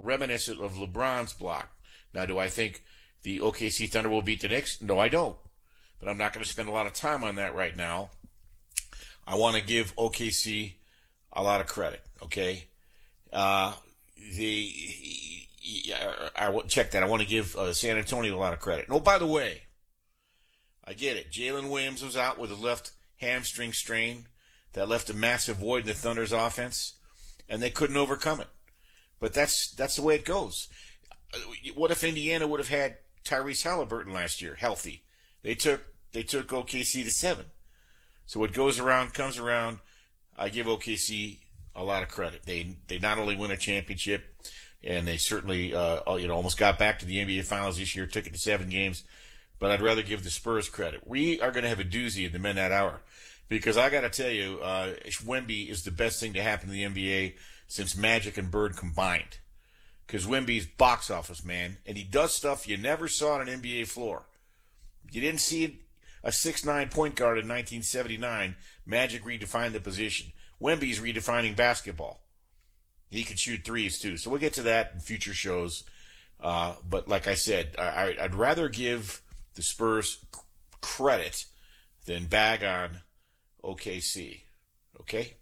reminiscent of LeBron's block. Now, do I think the OKC Thunder will beat the Knicks? No, I don't. But I'm not going to spend a lot of time on that right now. I want to give OKC a lot of credit, okay? Check that. I want to give San Antonio a lot of credit. Oh, by the way, I get it. Jalen Williams was out with a left hamstring strain that left a massive void in the Thunder's offense, and they couldn't overcome it. But that's the way it goes. What if Indiana would have had Tyrese Halliburton last year, healthy? They took OKC to 7. So what goes around comes around. I give OKC a lot of credit. They not only win a championship, and they certainly almost got back to the NBA Finals this year, took it to 7 games. But I'd rather give the Spurs credit. We are going to have a doozy in the Midnight Hour, because I got to tell you, Wemby is the best thing to happen in the NBA since Magic and Bird combined. Because Wemby's box office, man, and he does stuff you never saw on an NBA floor. You didn't see a 6'9" point guard in 1979. Magic redefined the position. Wemby's redefining basketball. He can shoot threes, too. So we'll get to that in future shows. But like I said, I'd rather give the Spurs credit than bag on OKC. Okay?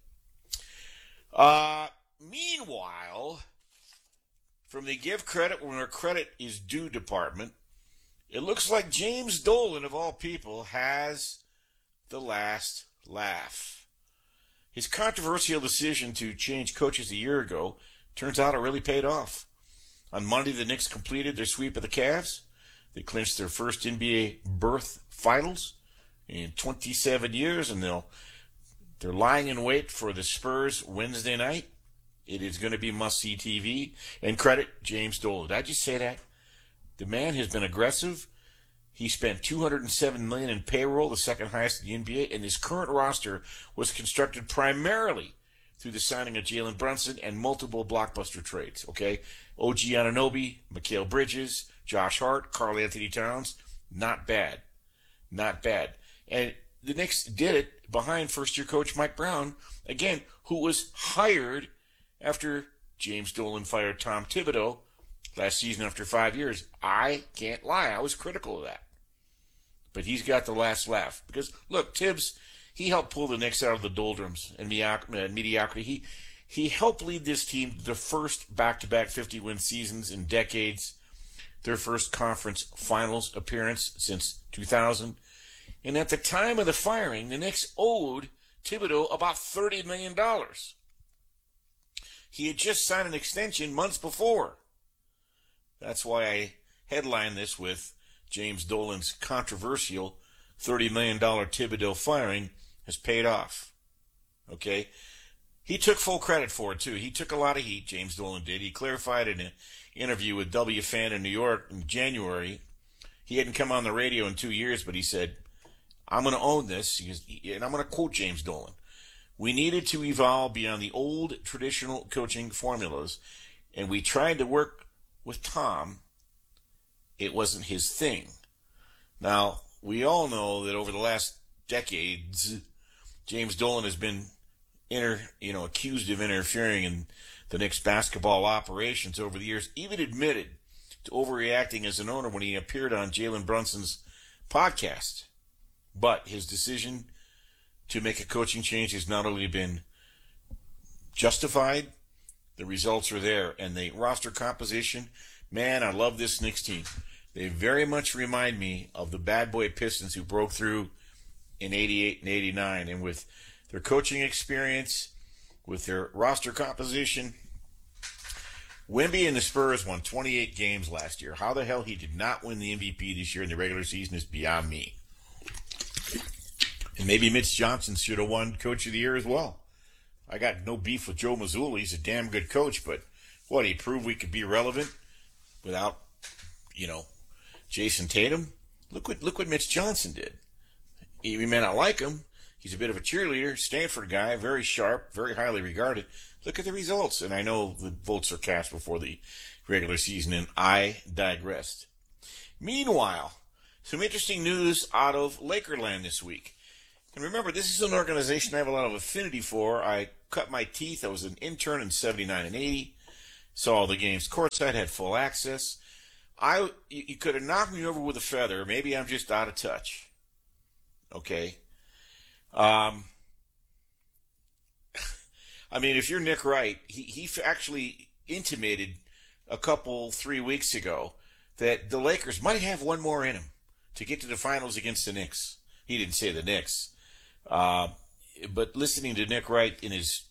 Meanwhile, from the give credit where credit is due department, it looks like James Dolan, of all people, has the last laugh. His controversial decision to change coaches a year ago turns out it really paid off. On Monday, the Knicks completed their sweep of the Cavs. They clinched their first NBA berth finals in 27 years, and they're lying in wait for the Spurs Wednesday night. It is going to be must-see TV. And credit James Dolan. Did I just say that? The man has been aggressive. He spent $207 million in payroll, the second highest in the NBA, and his current roster was constructed primarily through the signing of Jalen Brunson and multiple blockbuster trades. Okay, OG Anunoby, Mikal Bridges, Josh Hart, Karl Anthony Towns. Not bad, not bad. And the Knicks did it behind first-year coach Mike Brown, again, who was hired after James Dolan fired Tom Thibodeau last season after 5 years. I can't lie, I was critical of that. But he's got the last laugh. Because, look, Tibbs, he helped pull the Knicks out of the doldrums and mediocrity. He helped lead this team to the first back-to-back 50-win seasons in decades, their first conference finals appearance since 2000. And at the time of the firing, the Knicks owed Thibodeau about $30 million. He had just signed an extension months before. That's why I headline this with James Dolan's controversial $30 million Thibodeau firing has paid off. Okay? He took full credit for it, too. He took a lot of heat, James Dolan did. He clarified in an interview with WFAN in New York in January. He hadn't come on the radio in 2 years, but he said, I'm going to own this. And I'm going to quote James Dolan. We needed to evolve beyond the old traditional coaching formulas, and we tried to work with Tom. It wasn't his thing. Now, we all know that over the last decades, James Dolan has been accused of interfering in the Knicks basketball operations over the years, even admitted to overreacting as an owner when he appeared on Jalen Brunson's podcast. But his decision to make a coaching change has not only been justified, the results are there. And the roster composition, man, I love this Knicks team. They very much remind me of the bad boy Pistons who broke through in 88 and 89. And with their coaching experience, with their roster composition, Wemby and the Spurs won 28 games last year. How the hell he did not win the MVP this year in the regular season is beyond me. And maybe Mitch Johnson should have won Coach of the Year as well. I got no beef with Joe Mazzulla. He's a damn good coach, but he proved we could be relevant without, Jason Tatum. Look what Mitch Johnson did. We may not like him. He's a bit of a cheerleader, Stanford guy, very sharp, very highly regarded. Look at the results. And I know the votes are cast before the regular season, and I digressed. Meanwhile, some interesting news out of Lakerland this week. And remember, this is an organization I have a lot of affinity for. I cut my teeth. I was an intern in 79 and 80. Saw all the games courtside, had full access. You could have knocked me over with a feather. Maybe I'm just out of touch. Okay. I mean, if you're Nick Wright, he actually intimated 3 weeks ago that the Lakers might have one more in them to get to the finals against the Knicks. He didn't say the Knicks. But listening to Nick Wright in his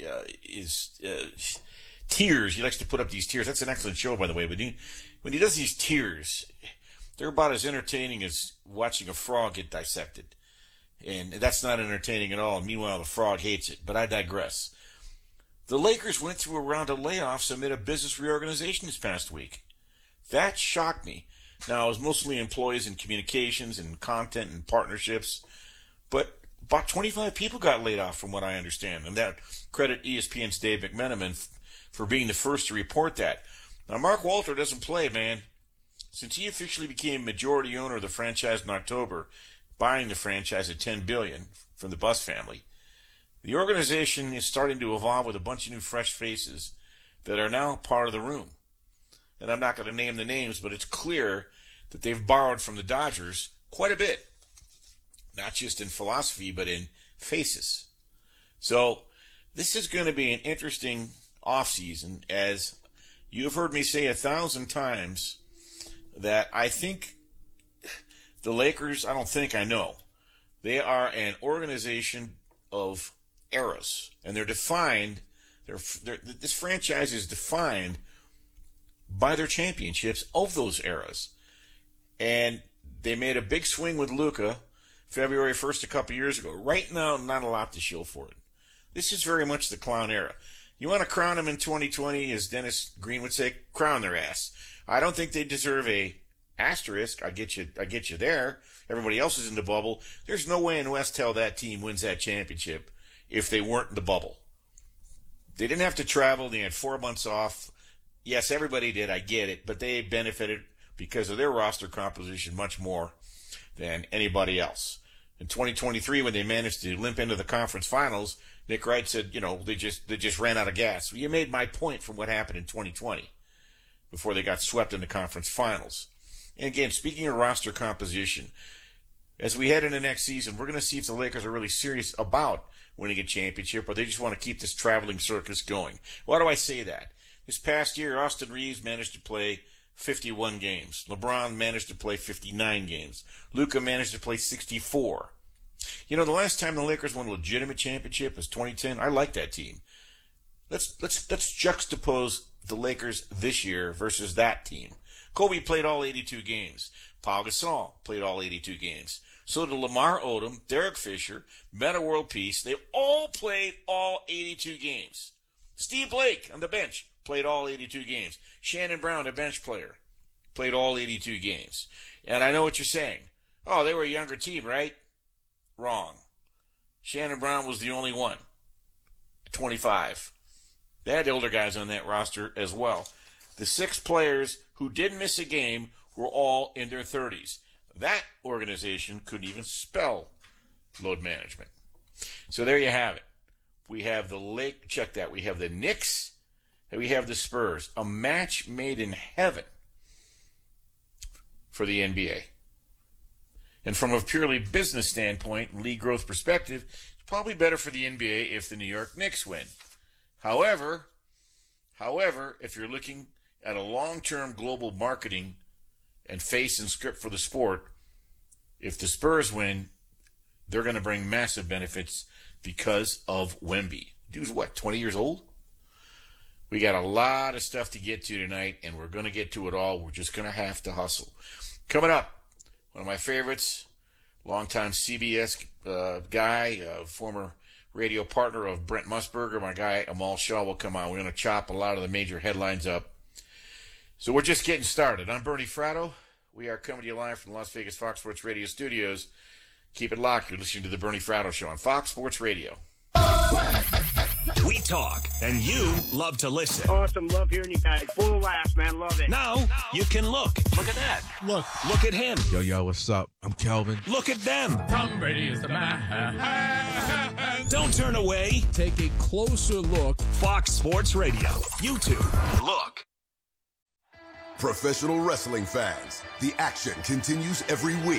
tears, he likes to put up these tears. That's an excellent show, by the way. But when he does these tears, they're about as entertaining as watching a frog get dissected. And that's not entertaining at all. Meanwhile, the frog hates it. But I digress. The Lakers went through a round of layoffs amid a business reorganization this past week. That shocked me. Now, it was mostly employees in communications and content and partnerships, but about 25 people got laid off from what I understand, and that credit ESPN's Dave McMenamin for being the first to report that. Now, Mark Walter doesn't play, man. Since he officially became majority owner of the franchise in October, buying the franchise at $10 billion from the Buss family, the organization is starting to evolve with a bunch of new fresh faces that are now part of the room. And I'm not going to name the names, but it's clear that they've borrowed from the Dodgers quite a bit. Not just in philosophy, but in faces. So this is going to be an interesting offseason, as you've heard me say 1,000 times that I think the Lakers, I know, they are an organization of eras, and they're defined. This franchise is defined by their championships of those eras, and they made a big swing with Luka February 1st a couple years ago. Right now, not a lot to show for it. This is very much the clown era. You want to crown them in 2020, as Dennis Green would say, crown their ass. I don't think they deserve a asterisk. I get you there. Everybody else is in the bubble. There's no way in West Hell that team wins that championship if they weren't in the bubble. They didn't have to travel. They had 4 months off. Yes, everybody did. I get it. But they benefited because of their roster composition much more than anybody else. In 2023, when they managed to limp into the conference finals, Nick Wright said, they just ran out of gas. Well, you made my point from what happened in 2020 before they got swept in the conference finals. And again, speaking of roster composition, as we head into next season, we're going to see if the Lakers are really serious about winning a championship or they just want to keep this traveling circus going. Why do I say that? This past year, Austin Reeves managed to play 51 games. LeBron managed to play 59 games. Luka managed to play 64. The last time the Lakers won a legitimate championship was 2010. I like that team. Let's juxtapose the Lakers this year versus that team. Kobe played all 82 games. Pau Gasol played all 82 games. So did Lamar Odom, Derek Fisher, Metta World Peace. They all played all 82 games. Steve Blake on the bench played all 82 games. Shannon Brown, a bench player, played all 82 games. And I know what you're saying. Oh, they were a younger team, right? Wrong. Shannon Brown was the only one, 25. They had older guys on that roster as well. The 6 players who didn't miss a game were all in their 30s. That organization couldn't even spell load management. So there you have it. We have check that. We have the Knicks and we have the Spurs. A match made in heaven for the NBA. And from a purely business standpoint, league growth perspective, it's probably better for the NBA if the New York Knicks win. However, if you're looking at a long-term global marketing and face and script for the sport, if the Spurs win, they're going to bring massive benefits because of Wemby. Dude's 20 years old? We got a lot of stuff to get to tonight, and we're going to get to it all. We're just going to have to hustle. Coming up, one of my favorites, longtime CBS guy, former radio partner of Brent Musburger, my guy Amal Shaw will come on. We're going to chop a lot of the major headlines up. So we're just getting started. I'm Bernie Fratto. We are coming to you live from the Las Vegas Fox Sports Radio studios. Keep it locked. You're listening to the Bernie Fratto Show on Fox Sports Radio. We talk, and you love to listen. Awesome. Love hearing you guys. Full of laughs, man. Love it. Now, you can look. Look at that. Look at him. Yo, what's up? I'm Kelvin. Look at them. Tom Brady is the man. Don't turn away. Take a closer look. Fox Sports Radio. YouTube. Look. Professional wrestling fans, the action continues every week.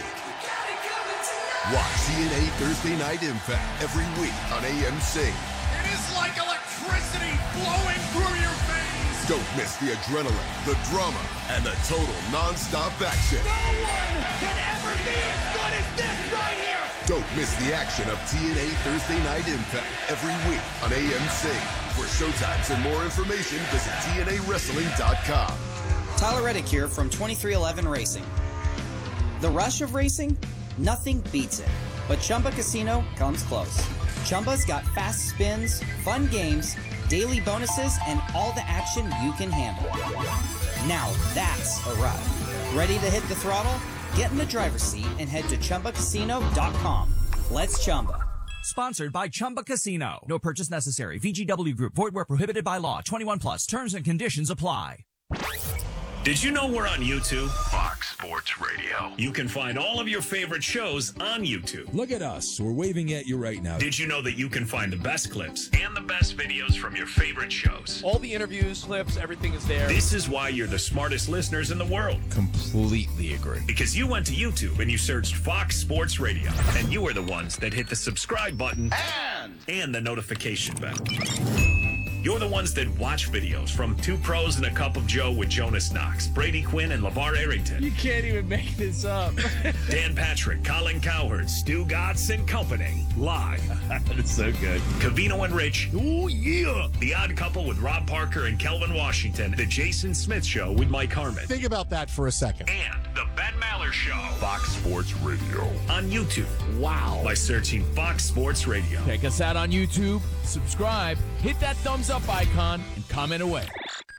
Watch TNA Thursday Night Impact every week on AMC. It is like electricity flowing through your veins. Don't miss the adrenaline, the drama, and the total non-stop action. No one can ever be as good as this right here. Don't miss the action of TNA Thursday Night Impact every week on AMC. For showtimes and more information, visit TNAWrestling.com. Tyler Reddick here from 2311 Racing. The rush of racing? Nothing beats it, but Chumba Casino comes close. Chumba's got fast spins, fun games, daily bonuses, and all the action you can handle. Now that's a ride. Ready to hit the throttle? Get in the driver's seat and head to ChumbaCasino.com. Let's Chumba. Sponsored by Chumba Casino. No purchase necessary. VGW Group. Void where prohibited by law. 21 plus. Terms and conditions apply. Did you know we're on YouTube? Fox Sports Radio. You can find all of your favorite shows on YouTube. Look at us. We're waving at you right now. Did you know that you can find the best clips and the best videos from your favorite shows? All the interviews, clips, everything is there. This is why you're the smartest listeners in the world. Completely agree. Because you went to YouTube and you searched Fox Sports Radio. And you are the ones that hit the subscribe button and the notification bell. You're the ones that watch videos from Two Pros and a Cup of Joe with Jonas Knox, Brady Quinn, and LeVar Arrington. You can't even make this up. Dan Patrick, Colin Cowherd, Stu Gatz and company. Live. That's so good. Cavino and Rich. Oh, yeah. The Odd Couple with Rob Parker and Kelvin Washington. The Jason Smith Show with Mike Harmon. Think about that for a second. And the Ben Maller Show. Fox Sports Radio. On YouTube. Wow. By searching Fox Sports Radio. Check us out on YouTube, subscribe, hit that thumbs up icon, and comment away.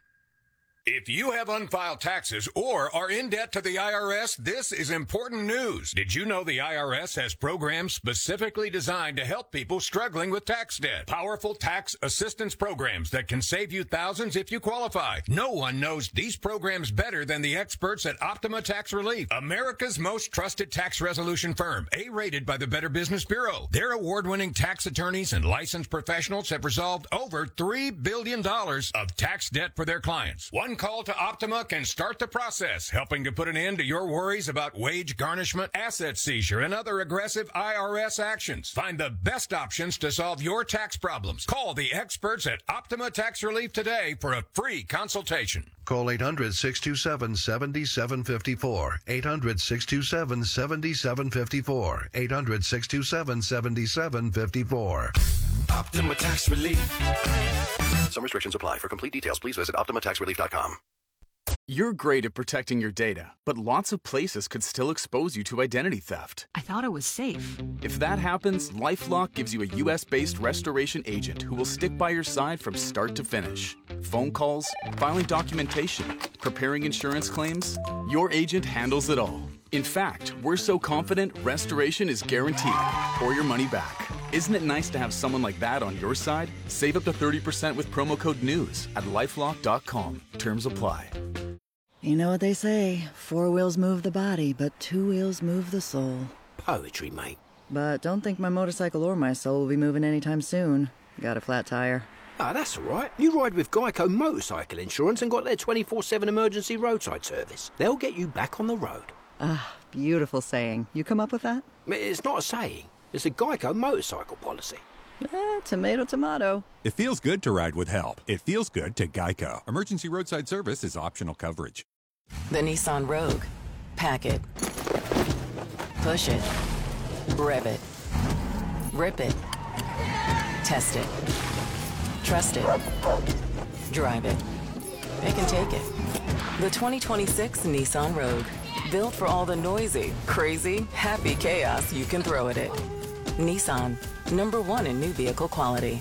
If you have unfiled taxes or are in debt to the IRS, this is important news. Did you know the IRS has programs specifically designed to help people struggling with tax debt? Powerful tax assistance programs that can save you thousands if you qualify. No one knows these programs better than the experts at Optima Tax Relief, America's most trusted tax resolution firm, A-rated by the Better Business Bureau. Their award-winning tax attorneys and licensed professionals have resolved over $3 billion of tax debt for their clients. One call to Optima can start the process, helping to put an end to your worries about wage garnishment, asset seizure, and other aggressive IRS actions. Find the best options to solve your tax problems. Call the experts at Optima Tax Relief today for a free consultation. Call 800-627-7754. 800-627-7754. 800-627-7754. Optima Tax Relief. Some restrictions apply. For complete details, please visit OptimaTaxRelief.com. You're great at protecting your data, but lots of places could still expose you to identity theft. I thought it was safe. If that happens, LifeLock gives you a U.S.-based restoration agent who will stick by your side from start to finish. Phone calls, filing documentation, preparing insurance claims, your agent handles it all. In fact, we're so confident restoration is guaranteed or your money back. Isn't it nice to have someone like that on your side? Save up to 30% with promo code NEWS at LifeLock.com. Terms apply. You know what they say, 4 wheels move the body, but 2 wheels move the soul. Poetry, mate. But don't think my motorcycle or my soul will be moving anytime soon. Got a flat tire. Ah, that's all right. You ride with Geico Motorcycle Insurance and got their 24/7 emergency roadside service. They'll get you back on the road. Ah, beautiful saying. You come up with that? It's not a saying. It's a Geico motorcycle policy. Tomato, tomato. It feels good to ride with help. It feels good to Geico. Emergency roadside service is optional coverage. The Nissan Rogue. Pack it. Push it. Rev it. Rip it. Test it. Trust it. Drive it. It can take it. The 2026 Nissan Rogue. Built for all the noisy, crazy, happy chaos you can throw at it. Nissan. #1 in new vehicle quality.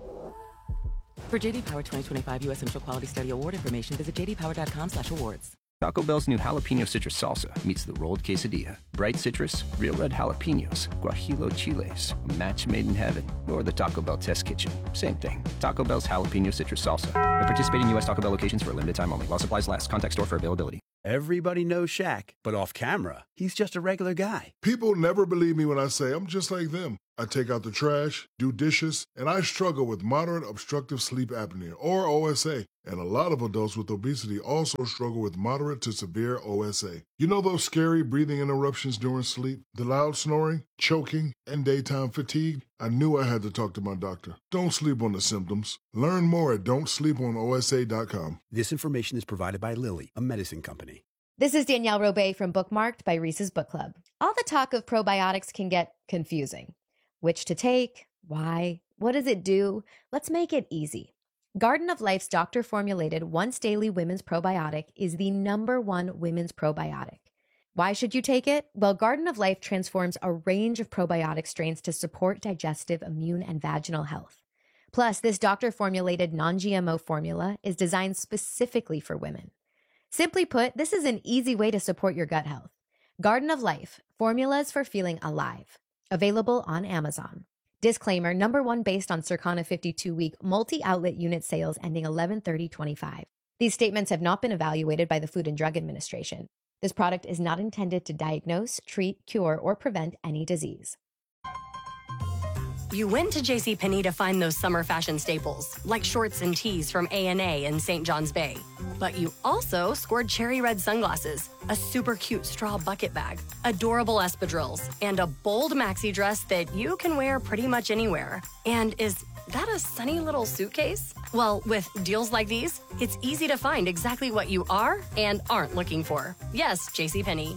For JD Power 2025 U.S. Central Quality Study Award information, visit jdpower.com/awards. Taco Bell's new jalapeno citrus salsa meets the rolled quesadilla. Bright citrus, real red jalapenos, guajillo chiles, a match made in heaven. Or the Taco Bell test kitchen. Same thing. Taco Bell's jalapeno citrus salsa. At participating U.S. Taco Bell locations for a limited time only. While supplies last. Contact store for availability. Everybody knows Shaq, but off camera, he's just a regular guy. People never believe me when I say I'm just like them. I take out the trash, do dishes, and I struggle with moderate obstructive sleep apnea, or OSA. And a lot of adults with obesity also struggle with moderate to severe OSA. You know those scary breathing interruptions during sleep? The loud snoring, choking, and daytime fatigue? I knew I had to talk to my doctor. Don't sleep on the symptoms. Learn more at don'tsleeponosa.com. This information is provided by Lilly, a medicine company. This is Danielle Robay from Bookmarked by Reese's Book Club. All the talk of probiotics can get confusing. Which to take? Why? What does it do? Let's make it easy. Garden of Life's doctor-formulated once-daily women's probiotic is the #1 women's probiotic. Why should you take it? Well, Garden of Life transforms a range of probiotic strains to support digestive, immune, and vaginal health. Plus, this doctor-formulated non-GMO formula is designed specifically for women. Simply put, this is an easy way to support your gut health. Garden of Life, formulas for feeling alive. Available on Amazon. Disclaimer, #1 based on Circana 52-week multi-outlet unit sales ending 11/30/25. These statements have not been evaluated by the Food and Drug Administration. This product is not intended to diagnose, treat, cure, or prevent any disease. You went to JCPenney to find those summer fashion staples, like shorts and tees from A&A in St. John's Bay. But you also scored cherry red sunglasses, a super cute straw bucket bag, adorable espadrilles, and a bold maxi dress that you can wear pretty much anywhere. And is that a sunny little suitcase? Well, with deals like these, it's easy to find exactly what you are and aren't looking for. Yes, JCPenney.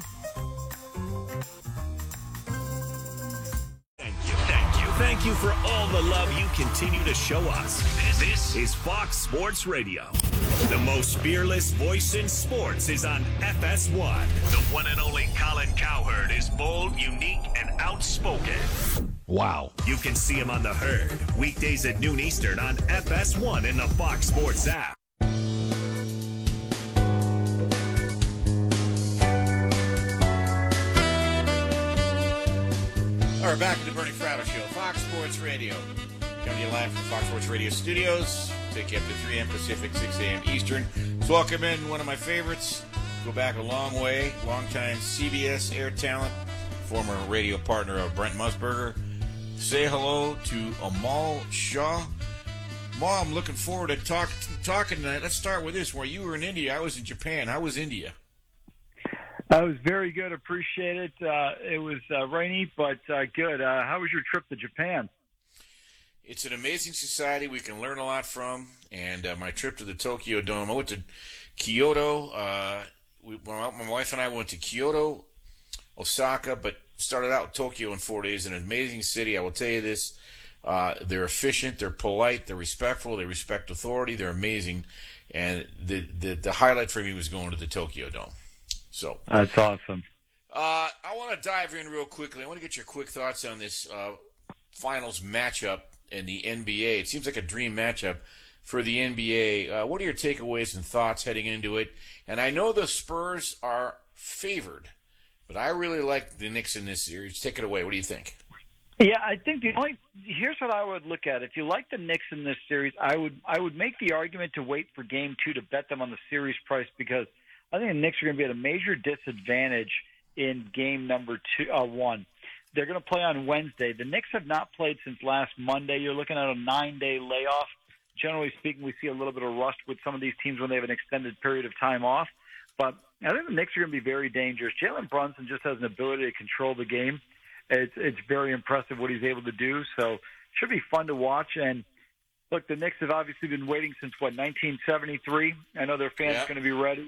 Thank you for all the love you continue to show us. This is Fox Sports Radio. The most fearless voice in sports is on FS1. The one and only Colin Cowherd is bold, unique, and outspoken. Wow. You can see him on The Herd, weekdays at noon Eastern on FS1 in the Fox Sports app. All right, back to the Bernie Fratto Show, Fox Sports Radio. Coming to you live from Fox Sports Radio studios. Take you up to 3 a.m. Pacific, 6 a.m. Eastern. Let's welcome in one of my favorites. Go back a long way. Longtime CBS air talent. Former radio partner of Brent Musburger. Say hello to Amal Shah. Amal, I'm looking forward to talking tonight. Let's start with this. While you were in India, I was in Japan. How was India? It was very good. Appreciate it. It was rainy, but good. How was your trip to Japan? It's an amazing society we can learn a lot from. And my trip to the Tokyo Dome, I went to Kyoto. My wife and I went to Kyoto, Osaka, but started out with Tokyo in 4 days. An amazing city. I will tell you this. They're efficient. They're polite. They're respectful. They respect authority. They're amazing. And the highlight for me was going to the Tokyo Dome. So that's awesome. I want to dive in real quickly. I want to get your quick thoughts on this finals matchup in the NBA. It seems like a dream matchup for the NBA. What are your takeaways and thoughts heading into it? And I know the Spurs are favored, but I really like the Knicks in this series. Take it away. What do you think? Yeah, I think here's what I would look at. If you like the Knicks in this series, I would make the argument to wait for Game 2 to bet them on the series price, because I think the Knicks are going to be at a major disadvantage in game number 1. They're going to play on Wednesday. The Knicks have not played since last Monday. You're looking at a 9-day layoff. Generally speaking, we see a little bit of rust with some of these teams when they have an extended period of time off. But I think the Knicks are going to be very dangerous. Jalen Brunson just has an ability to control the game. It's very impressive what he's able to do. So it should be fun to watch. And look, the Knicks have obviously been waiting since, 1973. I know their fans are going to be ready.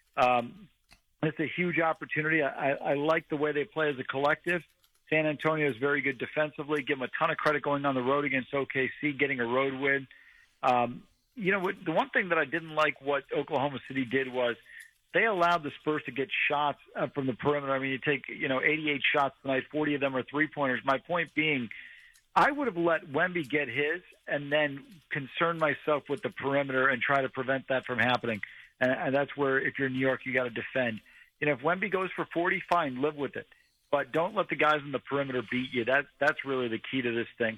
It's a huge opportunity. I like the way they play as a collective. San Antonio is very good defensively. Give them a ton of credit going on the road against OKC, getting a road win. The one thing that I didn't like what Oklahoma City did was they allowed the Spurs to get shots from the perimeter. I mean, you take 88 shots tonight, 40 of them are three-pointers. My point being, I would have let Wemby get his and then concern myself with the perimeter and try to prevent that from happening. and that's where, if you're in New York, you got to defend. If Wemby goes for 40, fine, live with it. But don't let the guys on the perimeter beat you. That's really the key to this thing.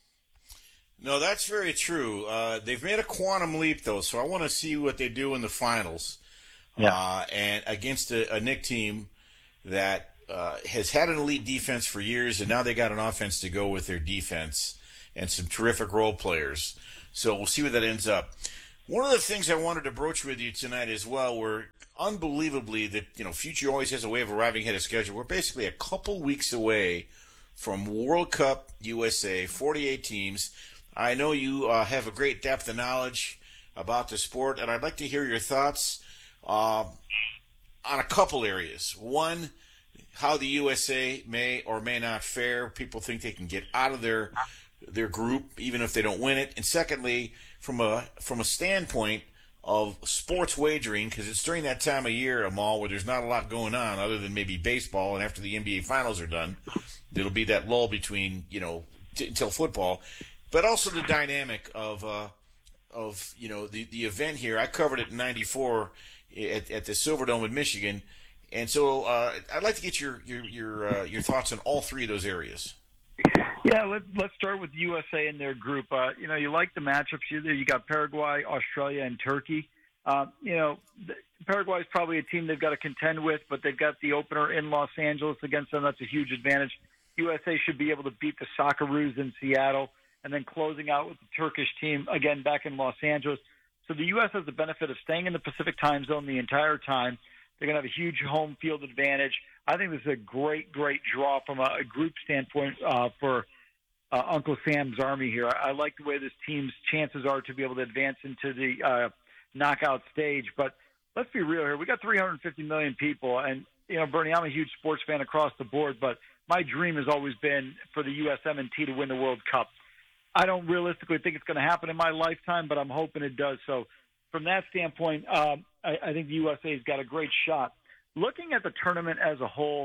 No, that's very true. They've made a quantum leap, though, so I want to see what they do in the finals. Yeah. And against a Knick team that has had an elite defense for years, and now they got an offense to go with their defense and some terrific role players. So we'll see where that ends up. One of the things I wanted to broach with you tonight as well were unbelievably that, Future always has a way of arriving ahead of schedule. We're basically a couple weeks away from World Cup USA, 48 teams. I know you have a great depth of knowledge about the sport, and I'd like to hear your thoughts on a couple areas. One, how the USA may or may not fare. People think they can get out of their group even if they don't win it. And secondly, from a standpoint of sports wagering, because it's during that time of year, Amal, where there's not a lot going on other than maybe baseball, and after the NBA finals are done, there'll be that lull between, until football. But also the dynamic of the event here. I covered it in '94 at the Silverdome in Michigan, and so I'd like to get your thoughts on all three of those areas. Yeah, let's start with the USA and their group. You like the matchups. You got Paraguay, Australia, and Turkey. Paraguay is probably a team they've got to contend with, but they've got the opener in Los Angeles against them. That's a huge advantage. USA should be able to beat the Socceroos in Seattle, and then closing out with the Turkish team, again, back in Los Angeles. So the U.S. has the benefit of staying in the Pacific time zone the entire time. They're going to have a huge home field advantage. I think this is a great draw from a group standpoint for Uncle Sam's Army here. I like the way this team's chances are to be able to advance into the knockout stage. But let's be real here. We got 350 million people. And, Bernie, I'm a huge sports fan across the board, but my dream has always been for the USMNT to win the World Cup. I don't realistically think it's going to happen in my lifetime, but I'm hoping it does. So from that standpoint, I think the USA's got a great shot. Looking at the tournament as a whole,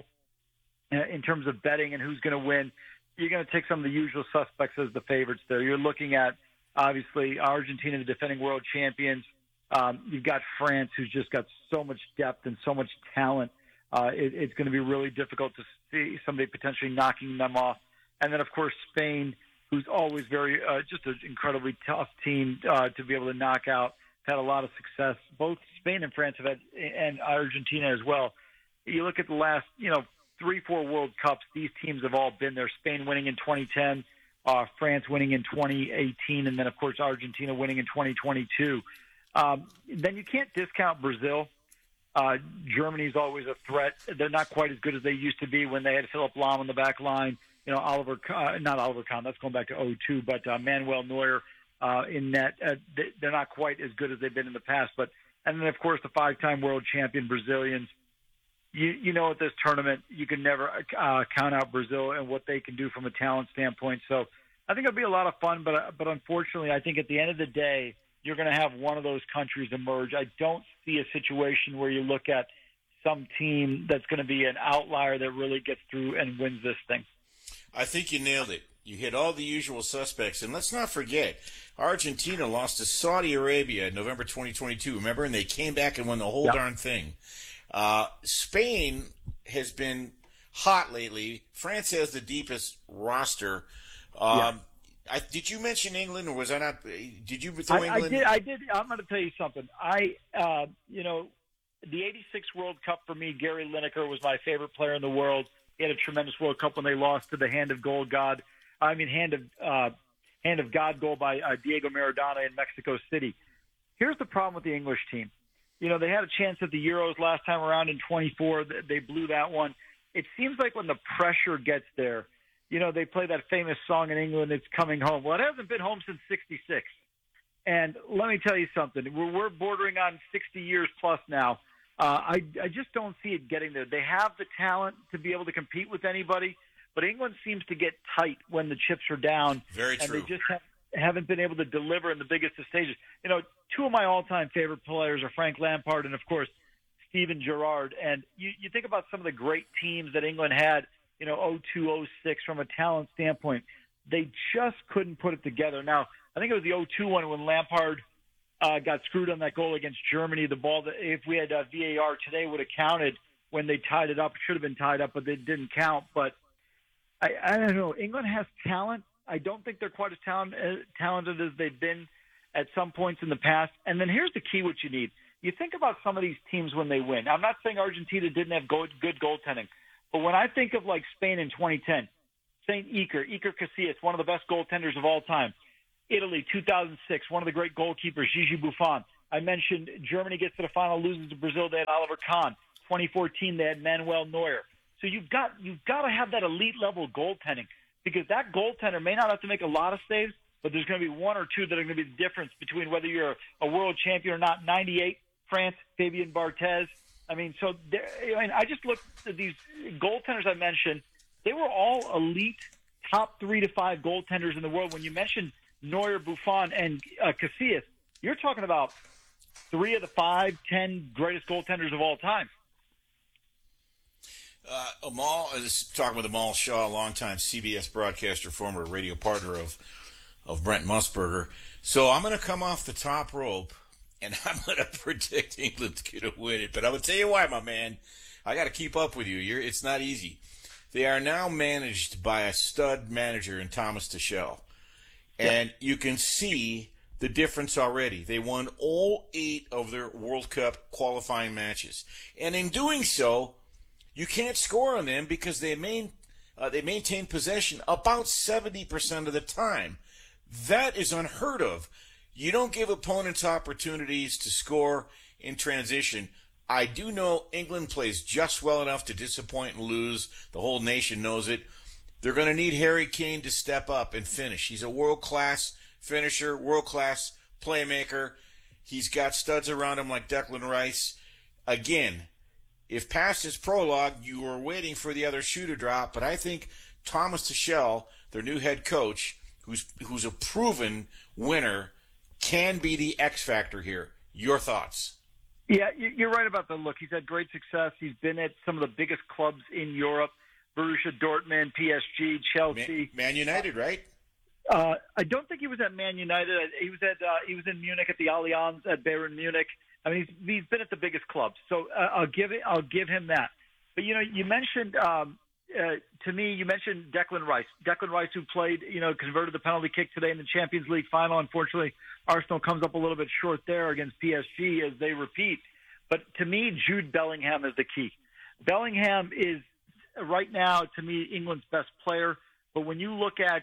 in terms of betting and who's going to win, you're going to take some of the usual suspects as the favorites there. You're looking at, obviously, Argentina, the defending world champions. You've got France, who's just got so much depth and so much talent. It's going to be really difficult to see somebody potentially knocking them off. And then, of course, Spain, who's always just an incredibly tough team to be able to knock out. Had a lot of success. Both Spain and France have had, and Argentina as well. You look at the last, 3-4 World Cups, these teams have all been there. Spain winning in 2010, France winning in 2018, and then, of course, Argentina winning in 2022. Then you can't discount Brazil. Germany's always a threat. They're not quite as good as they used to be when they had Philipp Lahm on the back line. Not Oliver Kahn, that's going back to 2002, but Manuel Neuer in net. They're not quite as good as they've been in the past. And then, of course, the 5-time world champion Brazilians. At this tournament, you can never count out Brazil and what they can do from a talent standpoint. So I think it'll be a lot of fun, but unfortunately, I think at the end of the day, you're going to have one of those countries emerge. I don't see a situation where you look at some team that's going to be an outlier that really gets through and wins this thing. I think you nailed it. You hit all the usual suspects. And let's not forget, Argentina lost to Saudi Arabia in November 2022, remember? And they came back and won the whole darn thing. Spain has been hot lately. France has the deepest roster. Did you mention England, or was I not? Did you throw England? I did. I'm going to tell you something. The '86 World Cup for me, Gary Lineker was my favorite player in the world. He had a tremendous World Cup when they lost to the Hand of God goal by Diego Maradona in Mexico City. Here's the problem with the English team. They had a chance at the Euros last time around in 24. They blew that one. It seems like when the pressure gets there, they play that famous song in England, "It's Coming Home." Well, it hasn't been home since '66. And let me tell you something. We're bordering on 60 years plus now. I just don't see it getting there. They have the talent to be able to compete with anybody, but England seems to get tight when the chips are down. Very true. And they just haven't been able to deliver in the biggest of stages. Two of my all-time favorite players are Frank Lampard and, of course, Steven Gerrard. And you think about some of the great teams that England had, 02, 06 from a talent standpoint. They just couldn't put it together. Now, I think it was the 02 one when Lampard got screwed on that goal against Germany. The ball that if we had VAR today would have counted when they tied it up. It should have been tied up, but it didn't count. But I don't know. England has talent. I don't think they're quite as talented as they've been at some points in the past. And then here's the key: what you need. You think about some of these teams when they win. I'm not saying Argentina didn't have good goaltending, but when I think of like Spain in 2010, St. Iker Casillas, one of the best goaltenders of all time. Italy, 2006, one of the great goalkeepers, Gigi Buffon. I mentioned Germany gets to the final, loses to Brazil. They had Oliver Kahn. 2014, they had Manuel Neuer. So you've got to have that elite level goaltending, because that goaltender may not have to make a lot of saves, but there's going to be one or two that are going to be the difference between whether you're a world champion or not. 98, France, Fabien Barthez. I mean, so I just looked at these goaltenders I mentioned. They were all elite, top 3 to 5 goaltenders in the world. When you mentioned Neuer, Buffon, and Casillas, you're talking about 3 of the 5, 10 greatest goaltenders of all time. Amal is talking with Amal Shaw, longtime CBS broadcaster, former radio partner of Brent Musburger. So I'm going to come off the top rope, and I'm going to predict England's going to win it. But I'm going to tell you why, my man. I got to keep up with you. It's not easy. They are now managed by a stud manager in Thomas Tuchel. And you can see the difference already. They won all 8 of their World Cup qualifying matches. And in doing so, you can't score on them because they maintain possession about 70% of the time. That is unheard of. You don't give opponents opportunities to score in transition. I do know England plays just well enough to disappoint and lose. The whole nation knows it. They're going to need Harry Kane to step up and finish. He's a world-class finisher, world-class playmaker. He's got studs around him like Declan Rice. Again, if past his prologue, you were waiting for the other shoe to drop, but I think Thomas Tuchel, their new head coach, who's a proven winner, can be the X factor here. Your thoughts? Yeah, you're right about the look. He's had great success. He's been at some of the biggest clubs in Europe. Borussia Dortmund, PSG, Chelsea, Man United, right? I don't think he was at Man United. He was in Munich at the Allianz at Bayern Munich. I mean, he's been at the biggest clubs, so I'll give him that. But you mentioned to me, you mentioned Declan Rice. Declan Rice, who played, converted the penalty kick today in the Champions League final. Unfortunately, Arsenal comes up a little bit short there against PSG as they repeat. But to me, Jude Bellingham is the key. Bellingham is right now, to me, England's best player. But when you look at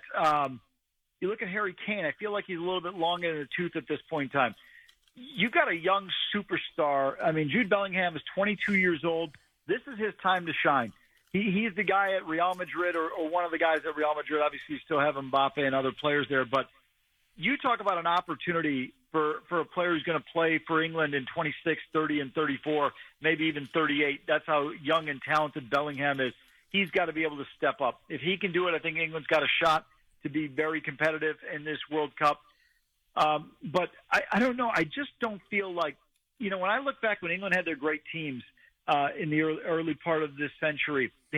Harry Kane, I feel like he's a little bit long in the tooth at this point in time. You got a young superstar. I mean, Jude Bellingham is 22 years old. This is his time to shine. He's the guy at Real Madrid, or one of the guys at Real Madrid. Obviously, you still have Mbappe and other players there. But you talk about an opportunity for a player who's going to play for England in 26, 30, and 34, maybe even 38. That's how young and talented Bellingham is. He's got to be able to step up. If he can do it, I think England's got a shot to be very competitive in this World Cup. But I don't know. I just don't feel like, when I look back when England had their great teams in the early part of this century, they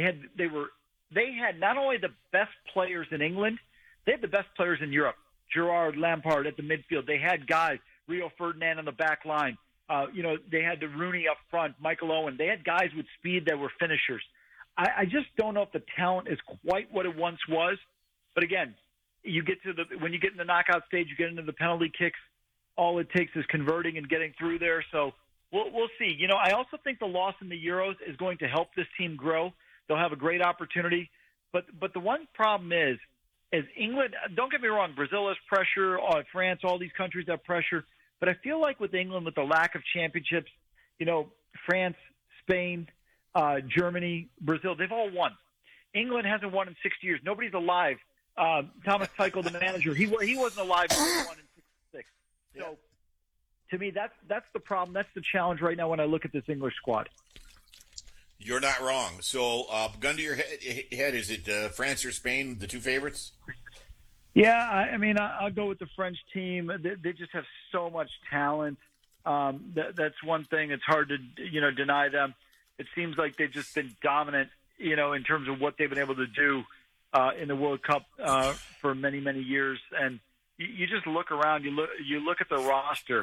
had not only the best players in England, they had the best players in Europe. Gerrard, Lampard at the midfield. They had guys, Rio Ferdinand on the back line. They had the Rooney up front, Michael Owen. They had guys with speed that were finishers. I just don't know if the talent is quite what it once was. But again, when you get in the knockout stage, you get into the penalty kicks. All it takes is converting and getting through there. So we'll see. I also think the loss in the Euros is going to help this team grow. They'll have a great opportunity. But the one problem is England, don't get me wrong, Brazil has pressure, France, all these countries have pressure. But I feel like with England, with the lack of championships, France, Spain, Germany, Brazil, they've all won. England hasn't won in 60 years. Nobody's alive. Thomas Tuchel, the manager, he wasn't alive when he won in 66. So to me, that's the problem. That's the challenge right now when I look at this English squad. You're not wrong. So, gun to your head, is it France or Spain, the two favorites? Yeah, I'll go with the French team. They just have so much talent. That's one thing. It's hard to deny them. It seems like they've just been dominant, in terms of what they've been able to do in the World Cup for many, many years. And you just look around. You look at the roster.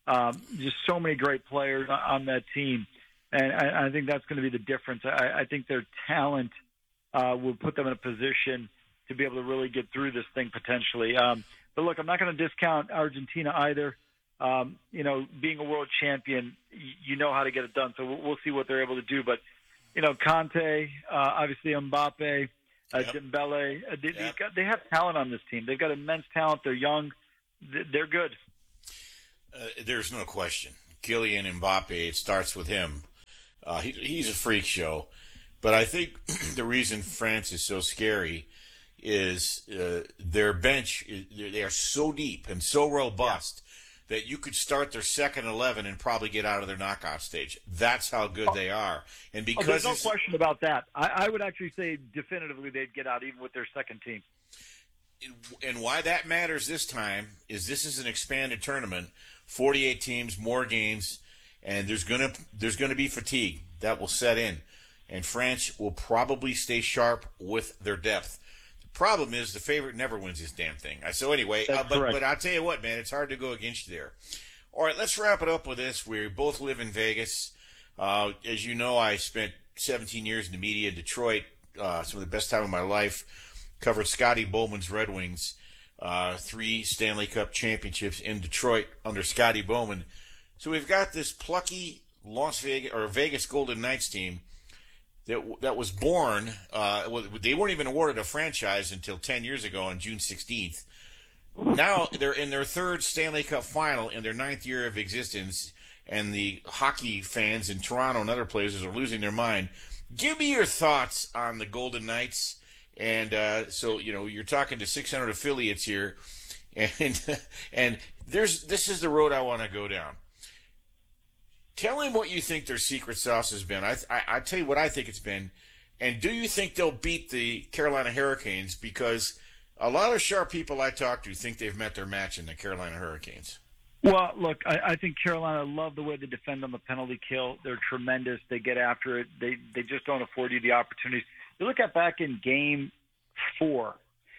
Just so many great players on that team. And I think that's going to be the difference. I think their talent will put them in a position to be able to really get through this thing potentially. But look, I'm not going to discount Argentina either. Being a world champion, you know how to get it done. So we'll see what they're able to do. But, Conte, obviously Mbappe, Dembele, they have talent on this team. They've got immense talent. They're young. They're good. There's no question. Kylian Mbappe, it starts with him. He's a freak show. But I think the reason France is so scary is their bench, they are so deep and so robust that you could start their second 11 and probably get out of their knockout stage. That's how good they are. And because there's no question about that. I would actually say definitively they'd get out even with their second team. And why that matters this time is this is an expanded tournament, 48 teams, more games, and there's gonna be fatigue that will set in, and France will probably stay sharp with their depth. The problem is the favorite never wins this damn thing. So anyway, but I'll tell you what, man, it's hard to go against you there. All right, let's wrap it up with this. We both live in Vegas. As you know, I spent 17 years in the media in Detroit, some of the best time of my life. Covered Scotty Bowman's Red Wings, 3 Stanley Cup championships in Detroit under Scotty Bowman. So we've got this plucky Vegas Golden Knights team that was born. They weren't even awarded a franchise until 10 years ago on June 16th. Now they're in their 3rd Stanley Cup final in their 9th year of existence, and the hockey fans in Toronto and other places are losing their mind. Give me your thoughts on the Golden Knights. And so, you're talking to 600 affiliates here, and this is the road I want to go down. Tell him what you think their secret sauce has been. I tell you what I think it's been. And do you think they'll beat the Carolina Hurricanes? Because a lot of sharp people I talk to think they've met their match in the Carolina Hurricanes. Well, look, I think Carolina love the way they defend on the penalty kill. They're tremendous. They get after it. They just don't afford you the opportunities. You look at back in Game 4,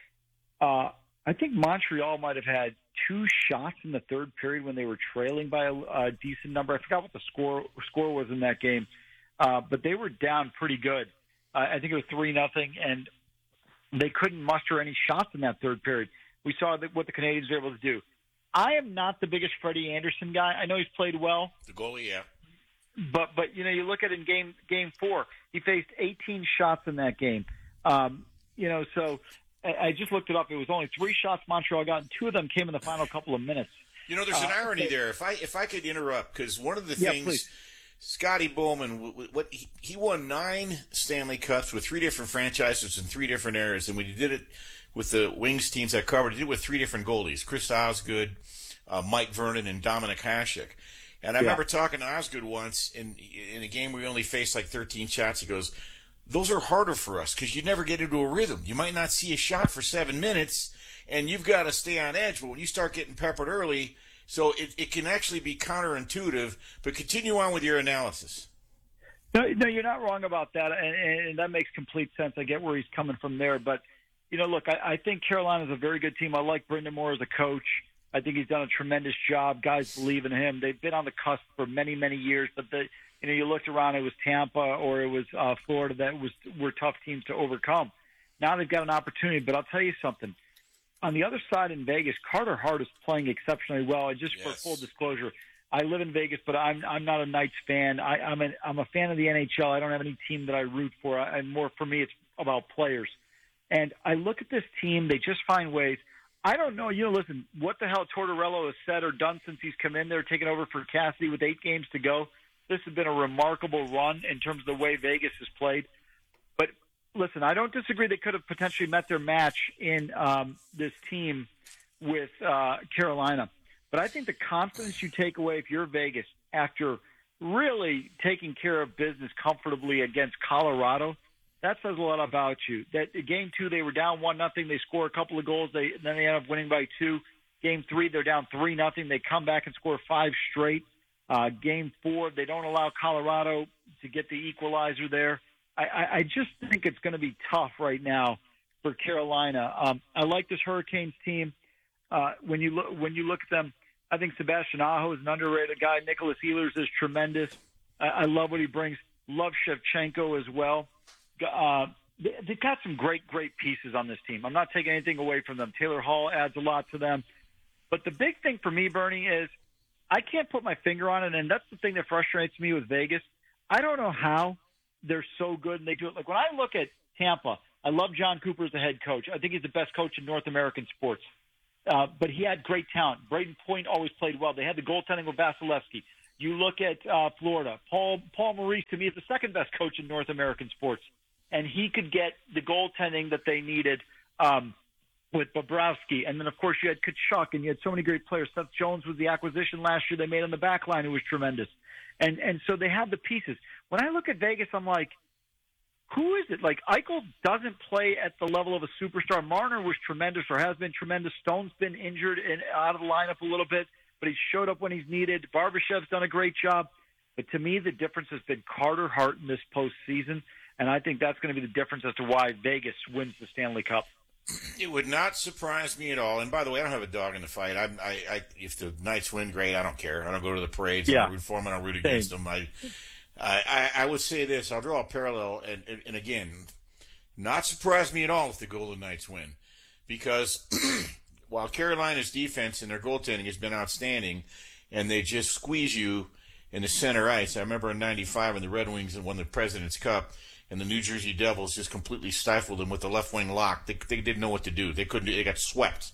I think Montreal might have had 2 shots in the 3rd period when they were trailing by a decent number. I forgot what the score was in that game, but they were down pretty good. I think it was 3-0, and they couldn't muster any shots in that 3rd period. We saw what the Canadians were able to do. I am not the biggest Freddie Anderson guy. I know he's played well. The goalie, yeah. But you look at it in game 4, he faced 18 shots in that game. So I just looked it up. It was only 3 shots Montreal got, and 2 of them came in the final couple of minutes. There's an irony there. If I could interrupt, because one of the things, please. Scotty Bowman, he won 9 Stanley Cups with 3 different franchises in 3 different eras, and when he did it with the Wings teams I covered, he did it with 3 different goalies: Chris Osgood, Mike Vernon, and Dominik Hasek. And I remember talking to Osgood once in a game where we only faced like 13 shots. He goes, "Those are harder for us because you never get into a rhythm. You might not see a shot for 7 minutes, and you've got to stay on edge. But when you start getting peppered early, so it can actually be counterintuitive." But continue on with your analysis. No, you're not wrong about that, and that makes complete sense. I get where he's coming from there. But, look, I think Carolina's a very good team. I like Brendan Moore as a coach. I think he's done a tremendous job. Guys believe in him. They've been on the cusp for many, many years. But, you looked around, it was Tampa or it was Florida that were tough teams to overcome. Now they've got an opportunity. But I'll tell you something. On the other side in Vegas, Carter Hart is playing exceptionally well. And just for full disclosure, I live in Vegas, but I'm not a Knights fan. I'm a fan of the NHL. I don't have any team that I root for. And more for me, it's about players. And I look at this team. They just find ways. I don't know. Listen, what the hell Tortorella has said or done since he's come in there, taking over for Cassidy with 8 games to go. This has been a remarkable run in terms of the way Vegas has played. But listen, I don't disagree. They could have potentially met their match in this team with Carolina. But I think the confidence you take away if you're Vegas after really taking care of business comfortably against Colorado, that says a lot about you. That Game 2, they were down 1-0. They score a couple of goals. Then they end up winning by 2. Game 3, they're down 3-0. They come back and score 5 straight. Game 4, they don't allow Colorado to get the equalizer there. I just think it's going to be tough right now for Carolina. I like this Hurricanes team. When you look at them, I think Sebastian Aho is an underrated guy. Nicholas Ehlers is tremendous. I love what he brings. Love Shevchenko as well. They've got some great pieces on this team. I'm not taking anything away from them. Taylor Hall adds a lot to them. But the big thing for me, Bernie, is I can't put my finger on it, and that's the thing that frustrates me with Vegas. I don't know how they're so good and they do it. Like when I look at Tampa, I love John Cooper as the head coach. I think he's the best coach in North American sports. But he had great talent. Braden Point always played well. They had the goaltending with Vasilevsky. You look at Florida. Paul Maurice, to me, is the second best coach in North American sports. And he could get the goaltending that they needed with Bobrovsky. And then, of course, you had Tkachuk, and you had so many great players. Seth Jones was the acquisition last year they made on the back line, who was tremendous. And so they have the pieces. When I look at Vegas, I'm like, who is it? Like, Eichel doesn't play at the level of a superstar. Marner was tremendous or has been tremendous. Stone's been injured and out of the lineup a little bit, but he's showed up when he's needed. Barbashev's done a great job. But to me, the difference has been Carter Hart in this postseason, and I think that's going to be the difference as to why Vegas wins the Stanley Cup. It would not surprise me at all. And by the way, I don't have a dog in the fight. I if the Knights win, great. I don't care. I don't go to the parades. I don't root for them. I don't root against them. I would say this. I'll draw a parallel, and again, not surprise me at all if the Golden Knights win, because while Carolina's defense and their goaltending has been outstanding, and they just squeeze you in the center ice. I remember in '95 when the Red Wings won the President's Cup, and the New Jersey Devils just completely stifled them with the left wing lock. They didn't know what to do. They couldn't. They got swept.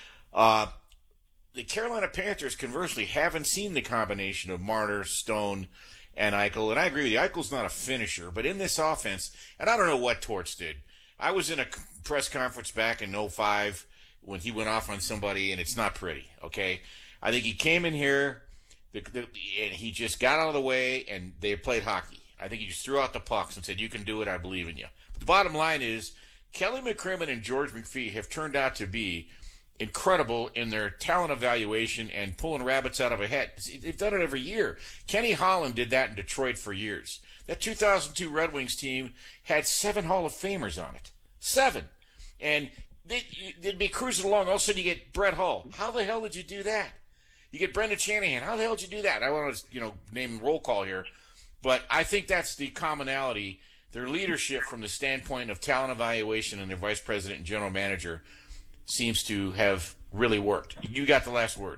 The Carolina Panthers, conversely, haven't seen the combination of Marner, Stone, and Eichel. And I agree with you. Eichel's not a finisher, but in this offense, and I don't know what Torts did. I was in a press conference back in '05 when he went off on somebody, and it's not pretty, okay? I think he came in here, and he just got out of the way, and they played hockey. I think he just threw out the pucks and said, you can do it, I believe in you. But the bottom line is, Kelly McCrimmon and George McPhee have turned out to be incredible in their talent evaluation and pulling rabbits out of a hat. They've done it every year. Kenny Holland did that in Detroit for years. That 2002 Red Wings team had 7 Hall of Famers on it. 7. And they'd be cruising along. All of a sudden you get Brett Hull. How the hell did you do that? You get Brendan Shanahan. How the hell did you do that? I want to, name roll call here. But I think that's the commonality. Their leadership from the standpoint of talent evaluation and their vice president and general manager seems to have really worked. You got the last word.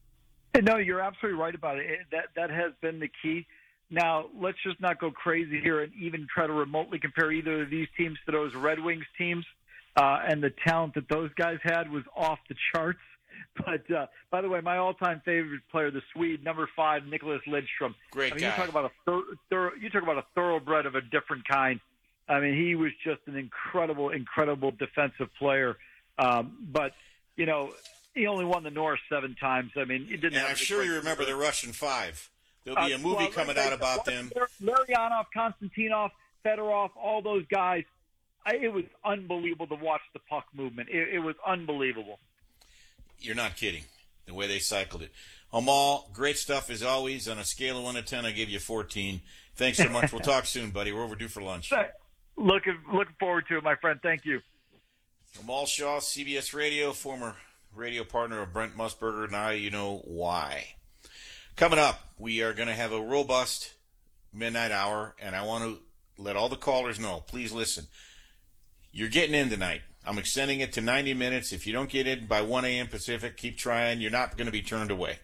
No, you're absolutely right about it. That has been the key. Now, let's just not go crazy here and even try to remotely compare either of these teams to those Red Wings teams. And the talent that those guys had was off the charts. But, by the way, my all-time favorite player, the Swede, number 5, Nicholas Lidstrom. Great guy. You talk about a thoroughbred of a different kind. I mean, he was just an incredible, incredible defensive player. But, he only won the Norris 7 times. I mean, he didn't. And I'm sure you remember the Russian 5. There'll be a movie coming out about them. Larionov, Konstantinov, Fedorov, all those guys. It was unbelievable to watch the puck movement. It was unbelievable. You're not kidding, the way they cycled it. Amal, great stuff as always. On a scale of 1 to 10, I give you 14. Thanks so much. We'll talk soon, buddy. We're overdue for lunch. Looking forward to it, my friend. Thank you. Amal Shaw, CBS Radio, former radio partner of Brent Musburger. Now you know why. Coming up, we are going to have a robust midnight hour, and I want to let all the callers know. Please listen. You're getting in tonight. I'm extending it to 90 minutes. If you don't get in by 1 a.m. Pacific, keep trying. You're not going to be turned away.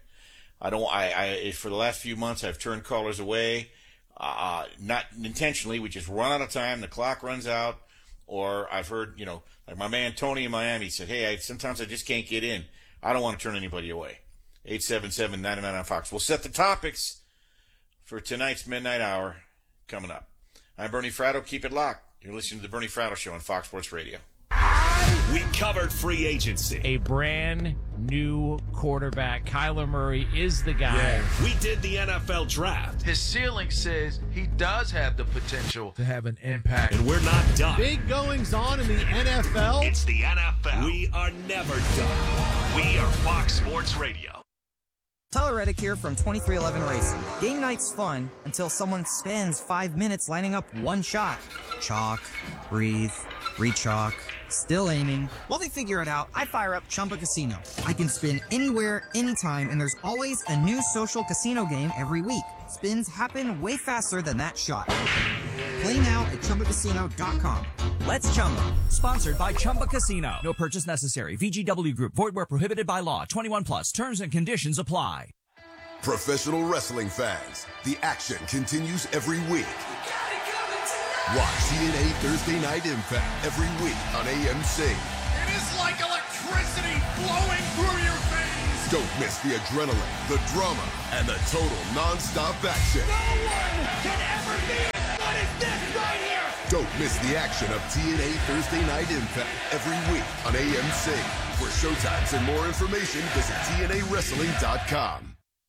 For the last few months, I've turned callers away, not intentionally. We just run out of time. The clock runs out. Or I've heard, like my man Tony in Miami said, hey, sometimes I just can't get in. I don't want to turn anybody away. 877-99 on Fox. We'll set the topics for tonight's midnight hour coming up. I'm Bernie Fratto. Keep it locked. You're listening to the Bernie Fratto Show on Fox Sports Radio. We covered free agency. A brand new quarterback. Kyler Murray is the guy. Yeah. We did the NFL draft. His ceiling says he does have the potential to have an impact. And we're not done. Big goings on in the NFL. It's the NFL. We are never done. We are Fox Sports Radio. Tyler Reddick here from 2311 Racing. Game night's fun until someone spends 5 minutes lining up one shot. Chalk, breathe, Rechalk. Still aiming. While they figure it out, I fire up Chumba Casino. I can spin anywhere, anytime, and there's always a new social casino game every week. Spins happen way faster than that shot. Play now at ChumbaCasino.com. Let's Chumba. Sponsored by Chumba Casino. No purchase necessary. VGW Group. Void where prohibited by law. 21 plus. Terms and conditions apply. Professional wrestling fans, the action continues every week. Watch TNA Thursday Night Impact every week on AMC. It is like electricity flowing through your veins. Don't miss the adrenaline, the drama, and the total non-stop action. No one can ever be as good as this right here. Don't miss the action of TNA Thursday Night Impact every week on AMC. For showtimes and more information, visit TNAWrestling.com.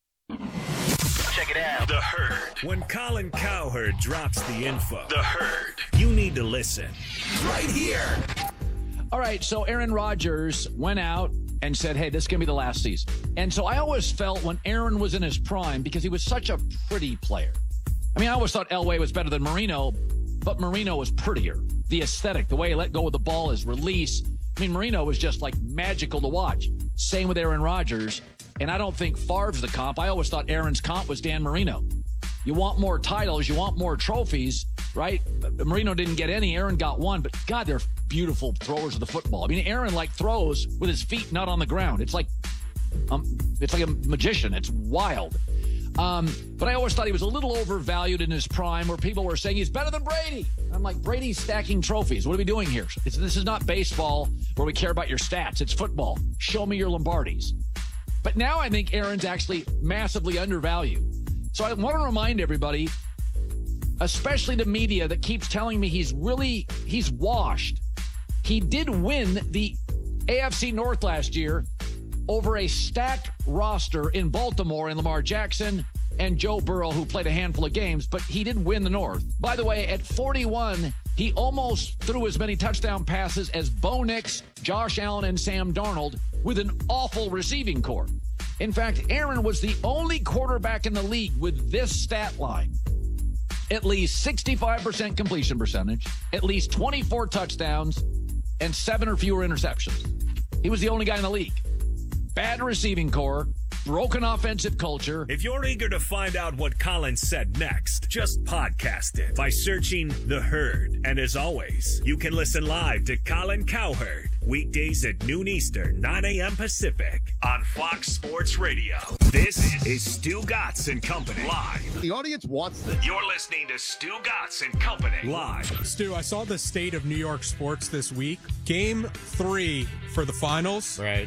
Check it out. The Herd. When Colin Cowherd drops the info, The Herd, you need to listen. Right here. All right, so Aaron Rodgers went out and said, hey, this is going to be the last season. And so I always felt when Aaron was in his prime, because he was such a pretty player. I mean, I always thought Elway was better than Marino, but Marino was prettier. The aesthetic, the way he let go of the ball, his release. I mean, Marino was just like magical to watch. Same with Aaron Rodgers. And I don't think Favre's the comp. I always thought Aaron's comp was Dan Marino. You want more titles, you want more trophies, right? Marino didn't get any, Aaron got one, but God, they're beautiful throwers of the football. I mean, Aaron throws with his feet not on the ground. It's like a magician. It's wild. But I always thought he was a little overvalued in his prime, where people were saying he's better than Brady. I'm like, Brady's stacking trophies. What are we doing here? This is not baseball where we care about your stats. It's football. Show me your Lombardis. But now I think Aaron's actually massively undervalued. So I want to remind everybody, especially the media that keeps telling me he's washed. He did win the AFC North last year over a stacked roster in Baltimore and Lamar Jackson and Joe Burrow, who played a handful of games, but he did win the North. By the way, at 41, he almost threw as many touchdown passes as Bo Nix, Josh Allen, and Sam Darnold with an awful receiving corps. In fact, Aaron was the only quarterback in the league with this stat line. At least 65% completion percentage, at least 24 touchdowns, and 7 or fewer interceptions. He was the only guy in the league. Bad receiving corps, broken offensive culture. If you're eager to find out what Colin said next, just podcast it by searching The Herd. And as always, you can listen live to Colin Cowherd weekdays at noon Eastern, 9 a.m. Pacific on Fox Sports Radio. This is Stu Gatz and Company live. The audience wants this. You're listening to Stu Gatz and Company live. Stu, I saw the state of New York sports this week. Game 3 for the finals. Right.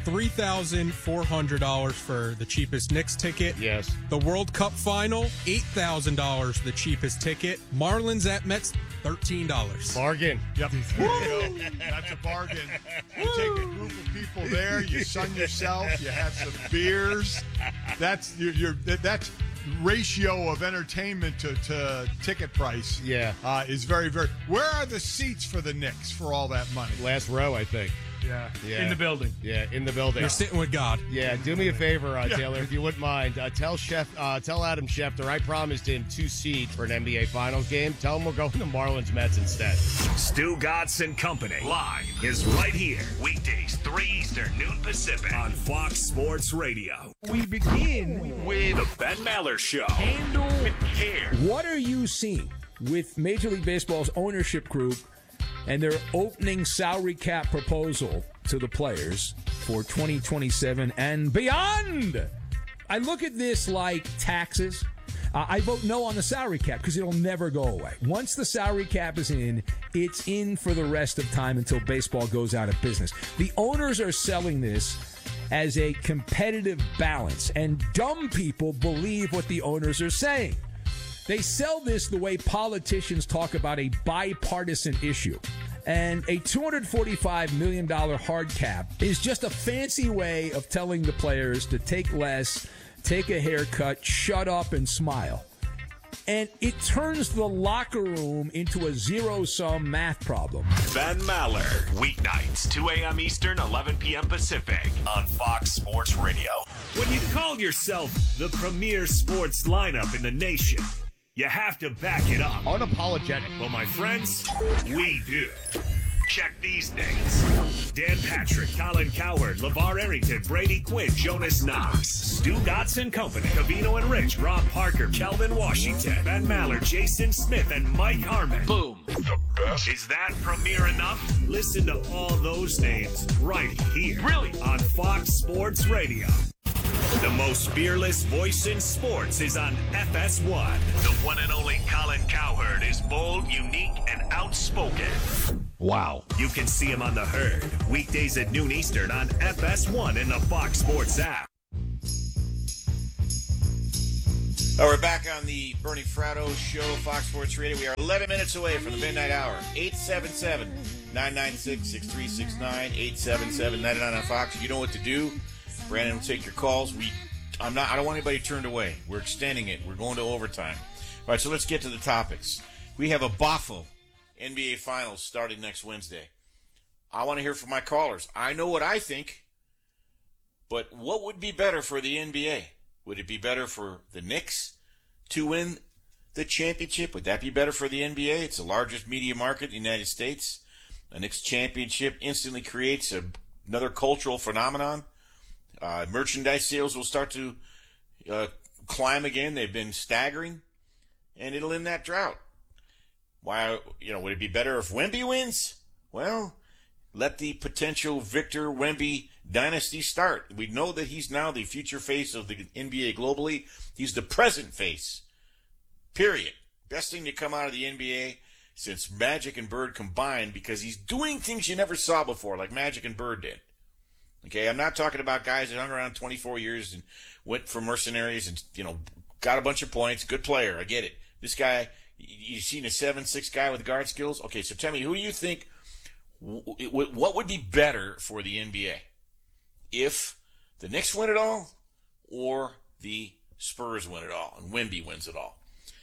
$3,400 for the cheapest Knicks ticket. Yes. The World Cup final, $8,000 the cheapest ticket. Marlins at Mets, $13. Bargain. Yep. That's a bargain. You take a group of people there, you sun yourself, you have some beers. That's that's ratio of entertainment to ticket price. Yeah. Is very, very. Where are the seats for the Knicks for all that money? Last row, I think. Yeah. In the building. Yeah, in the building. You're sitting with God. Yeah, do me a favor, Taylor, if you wouldn't mind. Tell Adam Schefter I promised him 2 seats for an NBA Finals game. Tell him we're going to Marlins Mets instead. Stu Gatz and Company live is right here. Weekdays, 3 Eastern, noon Pacific on Fox Sports Radio. We begin with The Ben Maller Show. Handle with care. What are you seeing with Major League Baseball's ownership group and their opening salary cap proposal to the players for 2027 and beyond? I look at this like taxes. I vote no on the salary cap because it'll never go away. Once the salary cap is in, it's in for the rest of time until baseball goes out of business. The owners are selling this as a competitive balance, and dumb people believe what the owners are saying. They sell this the way politicians talk about a bipartisan issue. And a $245 million hard cap is just a fancy way of telling the players to take less, take a haircut, shut up, and smile. And it turns the locker room into a zero-sum math problem. Ben Maller, weeknights, 2 a.m. Eastern, 11 p.m. Pacific on Fox Sports Radio. When you call yourself the premier sports lineup in the nation, you have to back it up. Unapologetic. Well, my friends, we do. Check these names: Dan Patrick, Colin Cowherd, LeVar Arrington, Brady Quinn, Jonas Knox, Stu Dotson Company, Cavino and Rich, Rob Parker, Kelvin Washington, Ben Maller, Jason Smith, and Mike Harmon. Boom. The best. Is that premiere enough? Listen to all those names right here. Really? On Fox Sports Radio. The most fearless voice in sports is on FS1. The one and only Colin Cowherd is bold, unique, and outspoken. Wow. You can see him on The Herd, weekdays at noon Eastern on FS1 and the Fox Sports app. We're back on the Bernie Fratto Show, Fox Sports Radio. We are 11 minutes away from the midnight hour. 877-996-6369, 877-99 on Fox. You know what to do. Brandon will take your calls. I don't want anybody turned away. We're extending it. We're going to overtime. All right, so let's get to the topics. We have a Boffo NBA Finals starting next Wednesday. I want to hear from my callers. I know what I think, but what would be better for the NBA? Would it be better for the Knicks to win the championship? Would that be better for the NBA? It's the largest media market in the United States. A Knicks championship instantly creates another cultural phenomenon. Merchandise sales will start to climb again. They've been staggering, and it'll end that drought. Why, would it be better if Wemby wins? Well, let the potential Victor Wemby dynasty start. We know that he's now the future face of the NBA globally. He's the present face, period. Best thing to come out of the NBA since Magic and Bird combined, because he's doing things you never saw before, like Magic and Bird did. Okay, I'm not talking about guys that hung around 24 years and went for mercenaries and, got a bunch of points. Good player, I get it. This guy, you've seen a 7'6" guy with guard skills? Okay, so tell me, who do you think, what would be better for the NBA? If the Knicks win it all or the Spurs win it all and Wemby wins it all?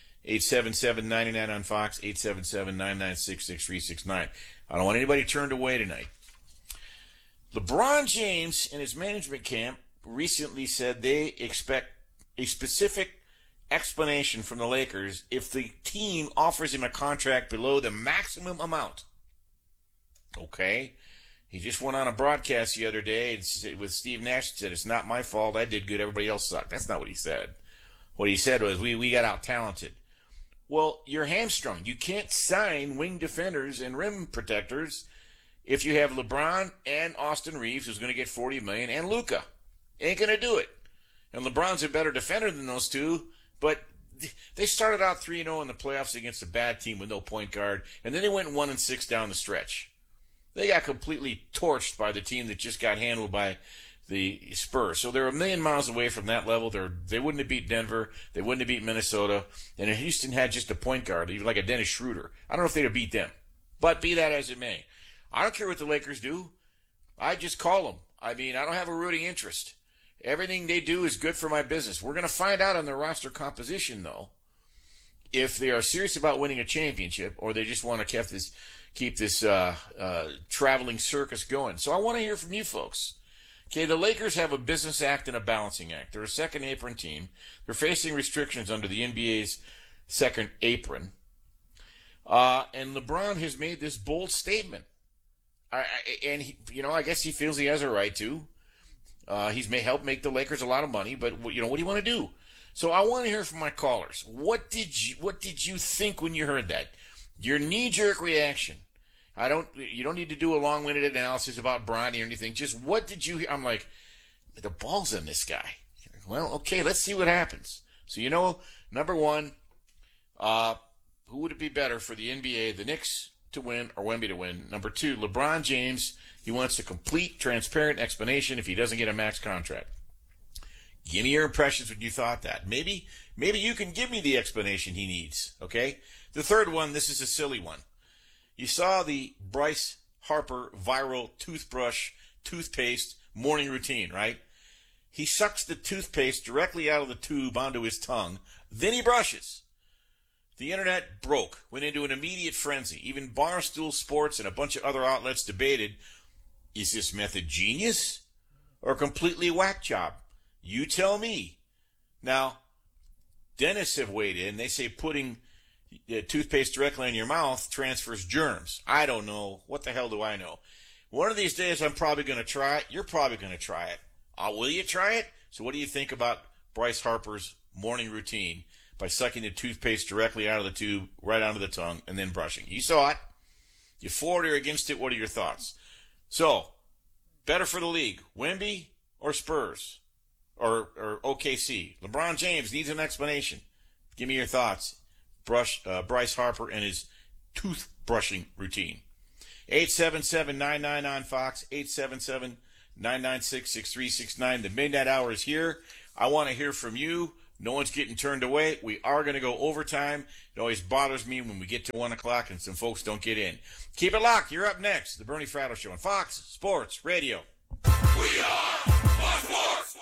877-99 on Fox, 877-996-6369. I don't want anybody turned away tonight. LeBron James and his management camp recently said they expect a specific explanation from the Lakers if the team offers him a contract below the maximum amount. Okay. He just went on a broadcast the other day with Steve Nash and said, "It's not my fault. I did good. Everybody else sucked." That's not what he said. What he said was, we got out-talented. Well, you're hamstrung. You can't sign wing defenders and rim protectors if you have LeBron and Austin Reeves, who's going to get $40 million, and Luka. Ain't going to do it. And LeBron's a better defender than those two, but they started out 3-0 in the playoffs against a bad team with no point guard, and then they went 1-6 down the stretch. They got completely torched by the team that just got handled by the Spurs. So they're a million miles away from that level. They wouldn't have beat Denver. They wouldn't have beat Minnesota. And if Houston had just a point guard, even like a Dennis Schroeder, I don't know if they'd have beat them. But be that as it may, I don't care what the Lakers do. I just call them. I mean, I don't have a rooting interest. Everything they do is good for my business. We're going to find out on their roster composition, though, if they are serious about winning a championship or they just want to keep this traveling circus going. So I want to hear from you folks. Okay, the Lakers have a business act and a balancing act. They're a second apron team. They're facing restrictions under the NBA's second apron. And LeBron has made this bold statement. I guess he feels he has a right to. He's helped make the Lakers a lot of money, but what do you want to do? So I want to hear from my callers. What did you think when you heard that? Your knee-jerk reaction. You don't need to do a long-winded analysis about Bronny or anything. Just what did you hear? I'm like, the ball's on this guy. Well, okay, let's see what happens. So, number one, who would it be better for the NBA, the Knicks to win or Wemby to win? Number two, LeBron James, he wants a complete, transparent explanation if he doesn't get a max contract. Give me your impressions when you thought that. Maybe you can give me the explanation he needs, okay? The third one, this is a silly one. You saw the Bryce Harper viral toothpaste morning routine, right? He sucks the toothpaste directly out of the tube onto his tongue, then he brushes. The internet went into an immediate frenzy. Even Barstool Sports and a bunch of other outlets debated, is this method genius or completely whack job? You tell me. Now, dentists have weighed in. They say putting toothpaste directly in your mouth transfers germs. I don't know. What the hell do I know? One of these days, I'm probably going to try it. You're probably going to try it. Will you try it? So what do you think about Bryce Harper's morning routine by sucking the toothpaste directly out of the tube, right onto the tongue, and then brushing? You saw it. You for it or against it? What are your thoughts? So, better for the league, Wemby or Spurs or OKC? LeBron James needs an explanation. Give me your thoughts. Bryce Harper and his toothbrushing routine. 877-99 on Fox, 877-996-6369. The Midnight Hour is here. I want to hear from you. No one's getting turned away. We are going to go overtime. It always bothers me when we get to 1 o'clock and some folks don't get in. Keep it locked. You're up next. The Bernie Fratto Show on Fox Sports Radio. We are Fox Sports.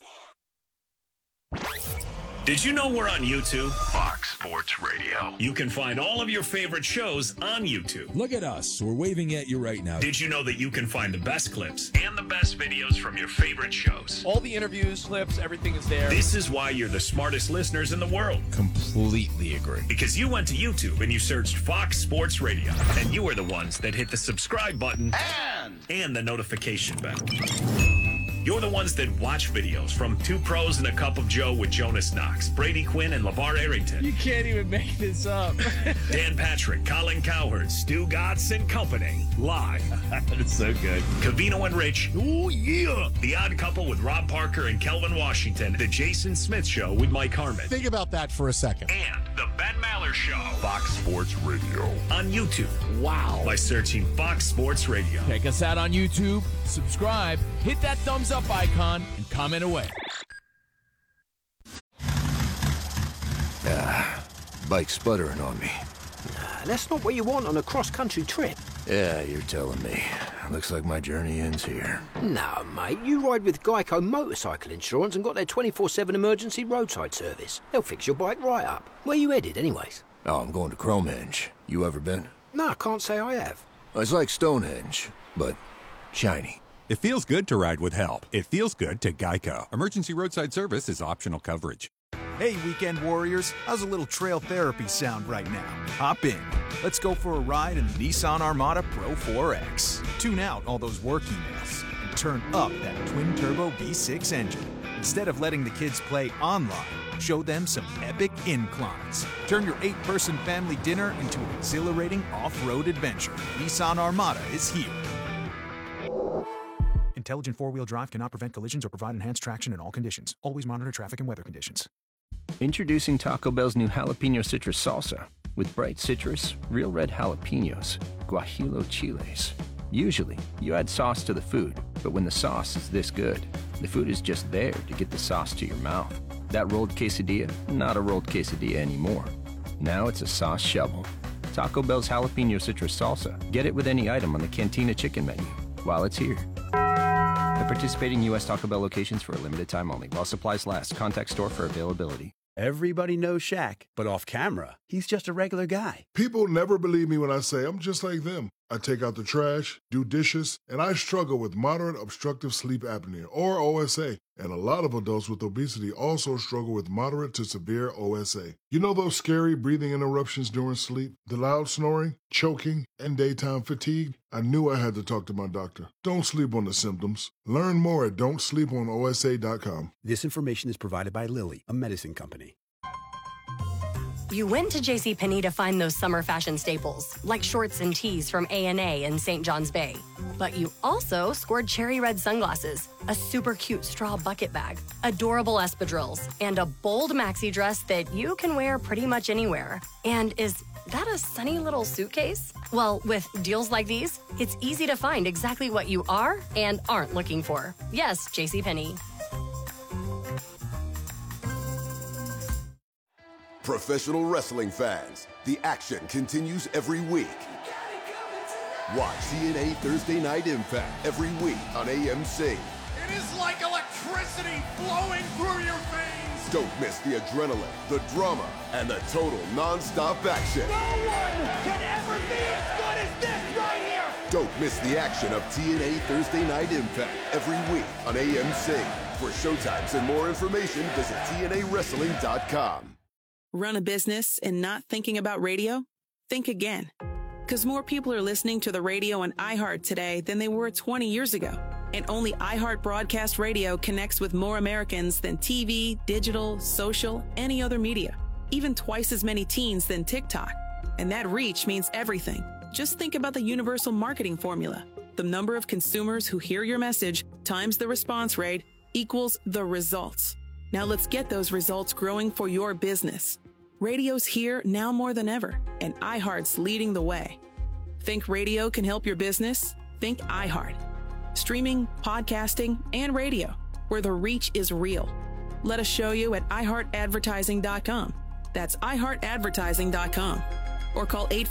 Did you know we're on YouTube? Fox Sports Radio. You can find all of your favorite shows on YouTube. Look at us. We're waving at you right now. Did you know that you can find the best clips and the best videos from your favorite shows? All the interviews, clips, everything is there. This is why you're the smartest listeners in the world. Completely agree. Because you went to YouTube and you searched Fox Sports Radio. And you are the ones that hit the subscribe button and the notification bell. You're the ones that watch videos from Two Pros and a Cup of Joe with Jonas Knox, Brady Quinn, and LeVar Arrington. You can't even make this up. Dan Patrick, Colin Cowherd, Stu Gatz and company. Live. That's so good. Covino and Rich. Oh, yeah. The Odd Couple with Rob Parker and Kelvin Washington. The Jason Smith Show with Mike Harmon. Think about that for a second. And the Ben Maller Show. Fox Sports Radio. On YouTube. Wow. By searching Fox Sports Radio. Check us out on YouTube. Subscribe. Hit that thumbs up icon and comment away. Bike sputtering on me. That's not what you want on a cross-country trip. Yeah, you're telling me. Looks like my journey ends here. No, mate. You ride with Geico Motorcycle Insurance and got their 24/7 emergency roadside service. They'll fix your bike right up. Where you headed, anyways? Oh, I'm going to Cromenge. You ever been? No, I can't say I have. It's like Stonehenge, but shiny. It feels good to ride with help. It feels good to Geico. Emergency roadside service is optional coverage. Hey, weekend warriors, how's a little trail therapy sound right now? Hop in. Let's go for a ride in the Nissan Armada Pro 4X. Tune out all those work emails and turn up that twin-turbo V6 engine. Instead of letting the kids play online, show them some epic inclines. Turn your 8-person family dinner into an exhilarating off-road adventure. Nissan Armada is here. Intelligent four-wheel drive cannot prevent collisions or provide enhanced traction in all conditions. Always monitor traffic and weather conditions. Introducing Taco Bell's new jalapeno citrus salsa with bright citrus, real red jalapenos, guajillo chiles. Usually, you add sauce to the food, but when the sauce is this good, the food is just there to get the sauce to your mouth. That rolled quesadilla, not a rolled quesadilla anymore. Now it's a sauce shovel. Taco Bell's jalapeno citrus salsa. Get it with any item on the Cantina chicken menu while it's here. At participating U.S. Taco Bell locations for a limited time only. While supplies last. Contact store for availability. Everybody knows Shaq, but off camera, he's just a regular guy. People never believe me when I say I'm just like them. I take out the trash, do dishes, and I struggle with moderate obstructive sleep apnea, or OSA. And a lot of adults with obesity also struggle with moderate to severe OSA. You know those scary breathing interruptions during sleep? The loud snoring, choking, and daytime fatigue? I knew I had to talk to my doctor. Don't sleep on the symptoms. Learn more at don'tsleeponosa.com. This information is provided by Lilly, a medicine company. You went to JCPenney to find those summer fashion staples, like shorts and tees from A&A and St. John's Bay. But you also scored cherry red sunglasses, a super cute straw bucket bag, adorable espadrilles, and a bold maxi dress that you can wear pretty much anywhere. And is that a sunny little suitcase? Well, with deals like these, it's easy to find exactly what you are and aren't looking for. Yes, JCPenney. Professional wrestling fans, the action continues every week. Watch TNA Thursday Night Impact every week on AMC. It is like electricity flowing through your veins. Don't miss the adrenaline, the drama, and the total non-stop action. No one can ever be as good as this right here. Don't miss the action of TNA Thursday Night Impact every week on AMC. For showtimes and more information, visit TNAWrestling.com. Run a business and not thinking about radio? Think again. Because more people are listening to the radio on iHeart today than they were 20 years ago. And only iHeart Broadcast Radio connects with more Americans than TV, digital, social, any other media. Even twice as many teens than TikTok. And that reach means everything. Just think about the universal marketing formula. The number of consumers who hear your message times the response rate equals the results. Now let's get those results growing for your business. Radio's here now more than ever, and iHeart's leading the way. Think radio can help your business? Think iHeart. Streaming, podcasting, and radio, where the reach is real. Let us show you at iHeartAdvertising.com. That's iHeartAdvertising.com. Or call